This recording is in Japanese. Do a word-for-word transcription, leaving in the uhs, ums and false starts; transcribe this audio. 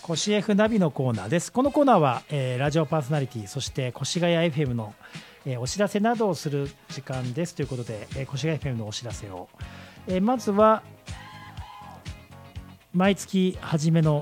コシ F ナビのコーナーです。このコーナーは、えー、ラジオパーソナリティ、そして越谷 エフエム の、えー、お知らせなどをする時間ですということで、えー、越谷 エフエム のお知らせを、えー、まずは毎月初めの